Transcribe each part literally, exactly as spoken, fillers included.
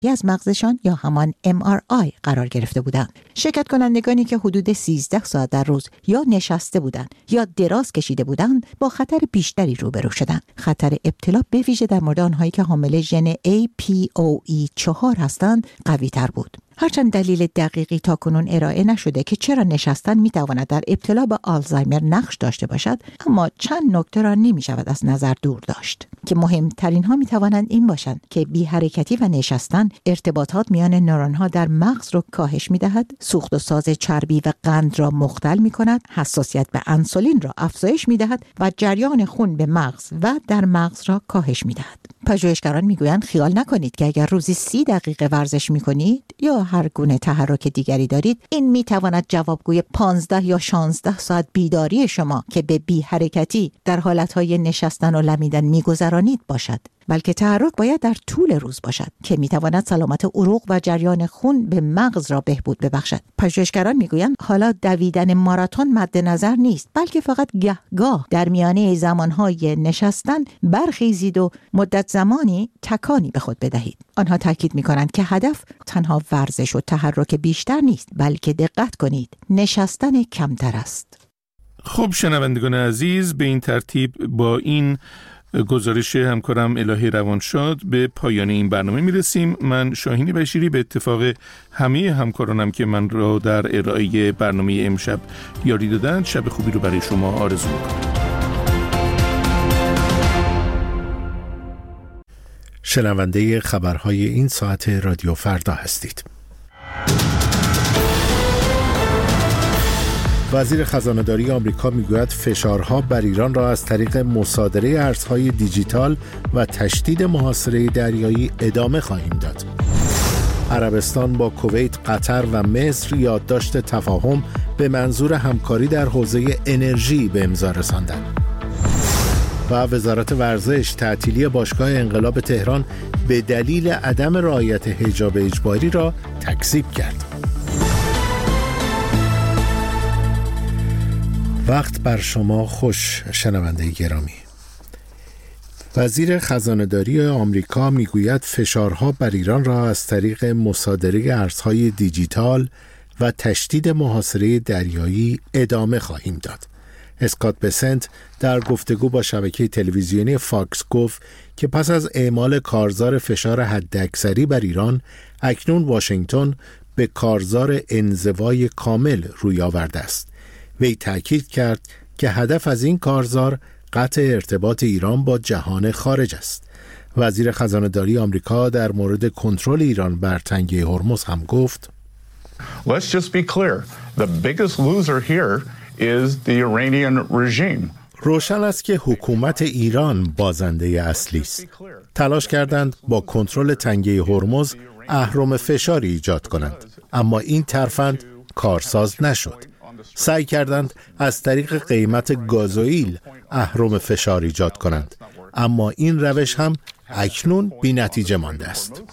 از مغزشان یا همان ام آر آی قرار گرفته بودند. شرکت کنندگانی که حدود سیزده ساعت در روز یا نشسته بودند یا دراز کشیده بودند با خطر بیشتری روبرو شدند. خطر ابتلا به ویژه در مورد آنهایی که حامل ژن ای پی او ای چهار هستند قوی تر بود. هرچند دلیل دقیقی تاکنون ارائه نشده که چرا نشستن میتواند در ابتلا به آلزایمر نقش داشته باشد، اما چند نکته را نمی شود از نظر دور داشت که مهمترین ها میتوانند این باشند که بی حرکتی و نشستن ارتباطات میان نورون ها در مغز را کاهش میدهد، سوخت و ساز چربی و قند را مختل میکند، حساسیت به انسولین را افزایش میدهد و جریان خون به مغز و در مغز را کاهش میدهد. پژوهشگران میگویند خیال نکنید که اگر روزی سی دقیقه ورزش میکنید یا هر گونه تحرک دیگری دارید، این میتواند جوابگوی پانزده یا شانزده ساعت بیداری شما که به بی حرکتی در حالتهای نشستن و لمیدن میگذرانید باشد، بلکه تحرک باید در طول روز باشد که میتواند سلامت عروق و جریان خون به مغز را بهبود ببخشد. پژوهشگران میگویند حالا دویدن ماراتون مد نظر نیست، بلکه فقط گهگاه در میانه زمانهای نشستن برخیزید و مدت زمانی تکانی به خود بدهید. آنها تاکید میکنند که هدف تنها ورزش و تحرک بیشتر نیست، بلکه دقت کنید نشستن کمتر است. خب شنوندگان عزیز، به این ترتیب با این گزارش همکارم الهی روانشاد به پایان این برنامه میرسیم. من شاهین بشیری به اتفاق همه همکارانم که من را در ارائه برنامه امشب یاری دادند، شب خوبی رو برای شما آرزو میکنم. شنونده خبرهای این ساعت رادیو فردا هستید. وزیر خزانه‌داری آمریکا میگوید فشارها بر ایران را از طریق مصادره ارزهای دیجیتال و تشدید محاصره دریایی ادامه خواهیم داد. عربستان با کویت، قطر و مصر یادداشت تفاهم به منظور همکاری در حوزه انرژی به امضا رساندند. و وزارت ورزش تعطیلی باشگاه انقلاب تهران به دلیل عدم رعایت حجاب اجباری را تکذیب کرد. وقت بر شما خوش شنونده گرامی. وزیر خزانه‌داری آمریکا میگوید فشارها بر ایران را از طریق مصادره ارزهای دیجیتال و تشدید محاصره دریایی ادامه خواهیم داد. اسکات بسنت در گفتگو با شبکه تلویزیونی فاکس گفت که پس از اعمال کارزار فشار حداکثری بر ایران، اکنون واشنگتن به کارزار انزوای کامل روی آورده است. وی تأکید کرد که هدف از این کارزار قطع ارتباط ایران با جهان خارج است. وزیر خزانه‌داری آمریکا در مورد کنترل ایران بر تنگه هرمز هم گفت: Let's just be clear. The biggest loser here is the Iranian regime. روشن است که حکومت ایران بازنده اصلی است. تلاش کردند با کنترل تنگه هرمز اهرم فشاری ایجاد کنند، اما این ترفند کارساز نشد. سعی کردند از طریق قیمت گازوئیل اهرم فشار ایجاد کنند، اما این روش هم اکنون بی نتیجه مانده است.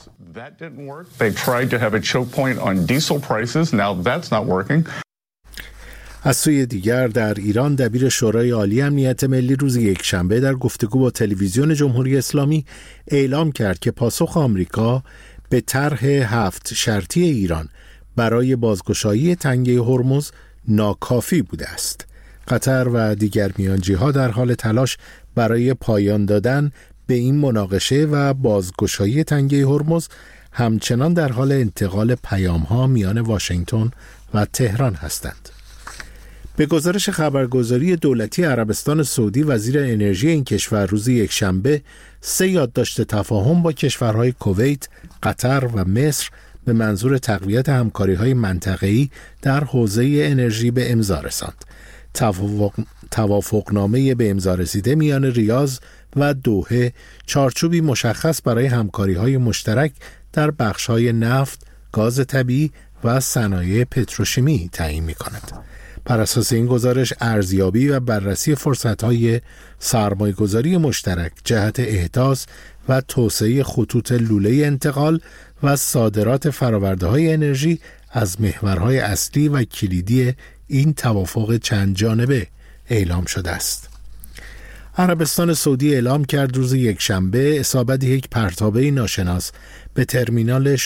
از سوی دیگر در ایران دبیر شورای عالی امنیت ملی روز یکشنبه در گفتگو با تلویزیون جمهوری اسلامی اعلام کرد که پاسخ آمریکا به طرح هفت شرطی ایران برای بازگشایی تنگه هرمز ناکافی بوده است. قطر و دیگر میانجی‌ها در حال تلاش برای پایان دادن به این مناقشه و بازگشایی تنگه هرمز همچنان در حال انتقال پیام‌ها میان واشنگتن و تهران هستند. به گزارش خبرگزاری دولتی عربستان سعودی، وزیر انرژی این کشور روز یکشنبه سه یادداشت تفاهم با کشورهای کویت، قطر و مصر به منظور تقویت همکاری‌های منطقه‌ای در حوزه انرژی به امضا رساند. توافق توافقنامه به امضا رسیده میان ریاض و دوحه چارچوبی مشخص برای همکاری‌های مشترک در بخش‌های نفت، گاز طبیعی و صنایع پتروشیمی تعیین می‌کند. بر اساس این گزارش، ارزیابی و بررسی فرصت‌های سرمایه‌گذاری مشترک جهت احداث و توسعه خطوط لوله انتقال و صادرات فرآورده‌های انرژی از محورهای اصلی و کلیدی این توافق چند جانبه اعلام شده است. عربستان سعودی اعلام کرد روز یکشنبه اصابت یک پرتابه ناشناس به ترمینال